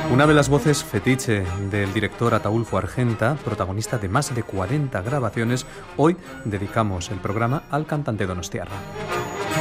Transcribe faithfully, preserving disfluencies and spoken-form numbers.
Una de las voces fetiche del director Ataúlfo Argenta, protagonista de más de cuarenta grabaciones, hoy dedicamos el programa al cantante donostiarra.